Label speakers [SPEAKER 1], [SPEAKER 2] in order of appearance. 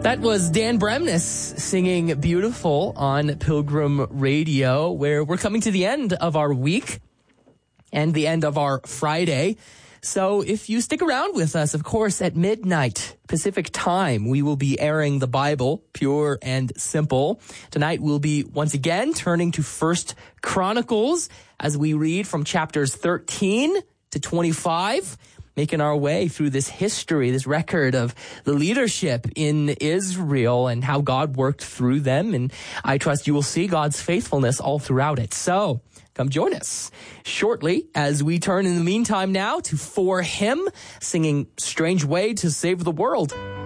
[SPEAKER 1] That was Dan Bremnes singing Beautiful on Pilgrim Radio, where we're coming to the end of our week and the end of our Friday. So if you stick around with us, of course, at midnight Pacific time, we will be airing the Bible, pure and simple. Tonight we'll be once again turning to 1 Chronicles as we read from chapters 13 to 25. Making our way through this history, this record of the leadership in Israel and how God worked through them. And I trust you will see God's faithfulness all throughout it. So come join us shortly as we turn in the meantime now to For Him, singing Strange Way to Save the World.